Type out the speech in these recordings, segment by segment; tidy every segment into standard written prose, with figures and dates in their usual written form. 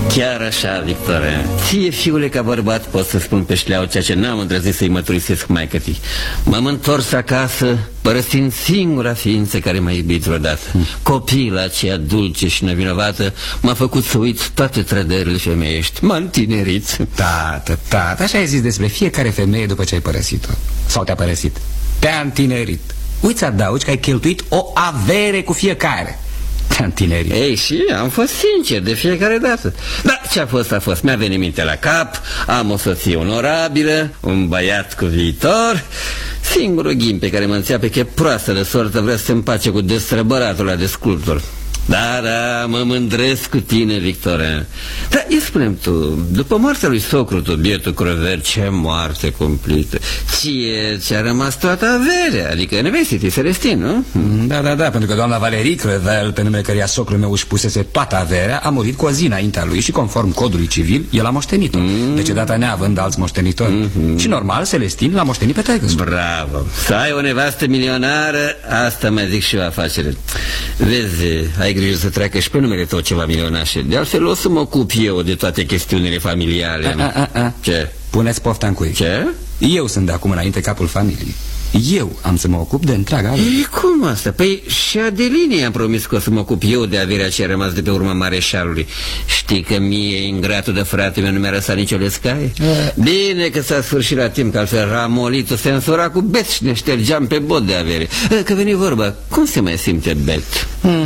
Chiar așa, Victoria. Ție, fiule, ca bărbat, pot să spun pe șleau ceea ce n-am îndrăznit să-i mărturisesc maică-tii. M-am întors acasă, părăsind singura ființă care m-a iubit vreodată. Copila aceea dulce și nevinovată m-a făcut să uit toate trădările femeiești. M-a întinerit. Tată, așa ai zis despre fiecare femeie după ce ai părăsit-o. Sau te-a părăsit. Te-a întinerit. Uiți, adaugi că ai cheltuit o avere cu fiecare. Te-a întinerit. Ei, și am fost sincer de fiecare dată. Da, ce a fost, a fost. Mi-a venit mintea la cap. Am o soție onorabilă, un băiat cu viitor. Singurul ghim pe care mă înțeapă că e proastă de sortă vrea să se împace cu destrăbăratul ăla de sculptor. Da, mă mândresc cu tine, Victoria. Dar spune-mi tu, după moartea lui socru tu, bietul Crevel, ce moarte cumplită. Ți-a rămas toată averea, adică nevestitii Celestin, nu? Da, pentru că doamna Valerie Crevel, pe numele căreia socrul meu își pusese toată averea, a murit cu o zi înaintea lui și conform codului civil, el a moștenit-o. Deci data neavând alți moștenitori. Și normal, Celestin l-a moștenit pe taică. Bravo. Să ai o nevastă milionară, asta mai zic și eu afacere. Vezi, ai grijă să treacă și pe numele tău ceva milionașe. De altfel o să mă ocup eu de toate chestiunile familiale. Ce? Puneți pofta în cui. Ce? Eu sunt de acum înainte capul familiei. Eu am să mă ocup de întreaga avere. Ei, cum asta? Păi și Adelinei am promis că o să mă ocup eu de averea ce a rămas de pe urma mareșalului. Știi că mie, ingratul de frate meu, nu mi-a răsat nicio lescaie? Bine că s-a sfârșit la timp, că altfel ramolitul se însora cu bet și ne ștergeam pe bot de avere. Că veni vorba, cum se mai simte bet?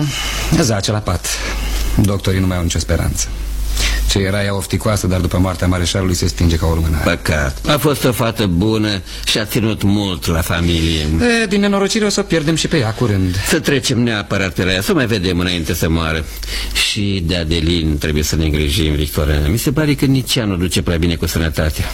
Zace la pat. Doctorii nu mai au nicio speranță. Ce era ea ofticoasă, dar după moartea mareșalului se stinge ca o lumânare. Păcat. A fost o fată bună și a ținut mult la familie. Din nenorocire o să pierdem și pe ea curând. Să trecem neapărat pe la ea, să o mai vedem înainte să moară. Și de Adelin trebuie să ne îngrijim, Victoria. Mi se pare că nici ea nu duce prea bine cu sănătatea.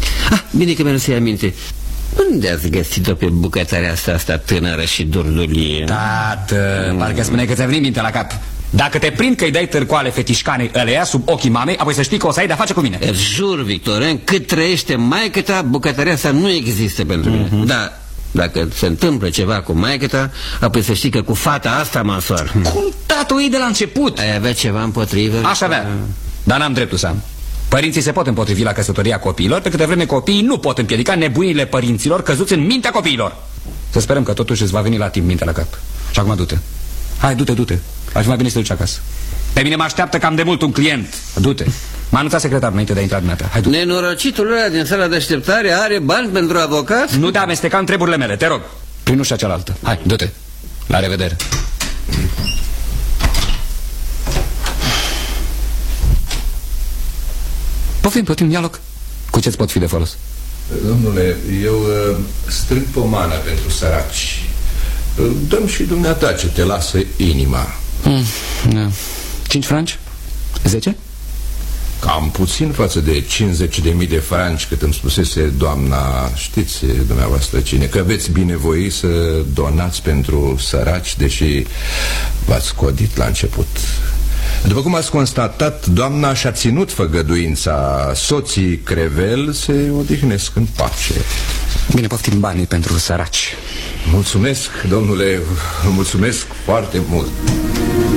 Bine că mi-a să-i aminte. Unde ați găsit-o pe bucătarea asta tânără și durdulie? Tată, parcă spune că ți-a venit mintea la cap. Dacă te prind că-i dai târcoale fetișcanei ăleia sub ochii mamei, apoi să știi că o să ai de-a face cu mine. Îți jur, Victorin, cât trăiește maică-ta, bucătăria asta nu există pentru mine. Da, dacă se întâmplă ceva cu maică-ta, apoi să știi că cu fata asta mă însoar. Cum, tată, o iei de la început? Ai avea ceva împotrivă? Aș avea, dar n-am dreptul să am. Părinții se pot împotrivi la căsătoria copiilor, pe câte vreme copiii nu pot împiedica nebunile părinților căzuți în mintea copiilor. Să sperăm că totuși îți va veni la timp mintea la cap. Și acum du-te. Hai, du-te. Aș mai bine să te duci acasă. Pe mine mă așteaptă cam de mult un client. Du-te. M-a anunțat secretarul înainte de a intra dumneata. Hai, du-te. Nenorocitul ăla din sala de așteptare are bani pentru avocat? Nu te amesteca în treburile mele, te rog. Prin ușa cealaltă. Hai, du-te. La revedere. Poftim, ia loc. Cu ce-ți pot fi de folos? Domnule, eu strâng pomana pentru săraci. Dăm și dumneata ce te lasă inima. 5 franci? 10? Cam puțin față de 50.000 de franci cât îmi spusese doamna, știți dumneavoastră cine, că veți binevoi să donați pentru săraci, deși v-ați codit la început. După cum ați constatat, doamna și-a ținut făgăduința. Soții Crevel se odihnesc în pace. Bine, poftim banii pentru săraci. Mulțumesc, domnule, mulțumesc foarte mult.